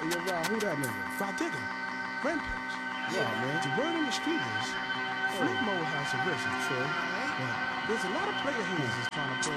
Hey, yo, Rob, who that nigga? Rod Digger, Rampage. Yeah, man. The word in the street is Flip Mode has arisen. True. But there's a lot of player haters that's trying to play